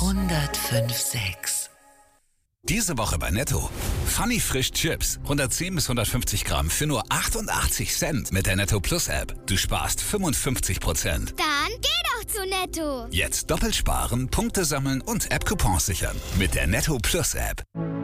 105,6. Diese Woche bei Netto. Funny Frisch Chips. 110 bis 150 Gramm für nur 88 Cent mit der Netto Plus App. Du sparst 55%. Dann geh doch zu Netto. Jetzt doppelt sparen, Punkte sammeln und App-Coupons sichern. Mit der Netto Plus App.